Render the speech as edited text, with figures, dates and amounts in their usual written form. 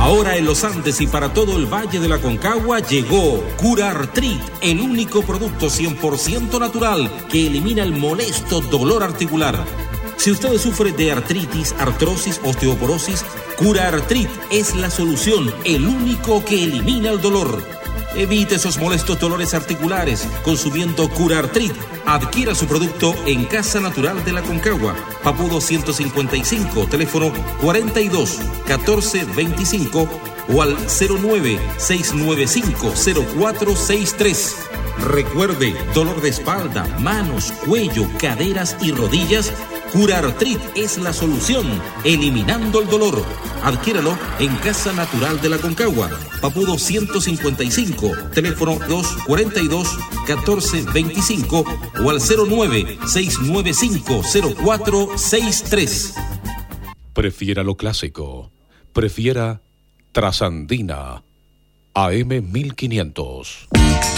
Ahora en los Andes y para todo el Valle de la Aconcagua llegó CuraArthrit, el único producto 100% natural que elimina el molesto dolor articular. Si usted sufre de artritis, artrosis, osteoporosis, CuraArthrit es la solución, el único que elimina el dolor. Evite esos molestos dolores articulares consumiendo CuraArthrit. Adquiera su producto en Casa Natural de la Aconcagua, Papudo 155, teléfono 42 14 25 o al 09 695 0463. Recuerde, dolor de espalda, manos, cuello, caderas y rodillas, CuraArthrit es la solución, eliminando el dolor. Adquiéralo en Casa Natural de la Aconcagua, Papudo 155, teléfono 242 14 25 o al 09 695 0463. Prefiera lo clásico. Prefiera Trasandina AM 1500.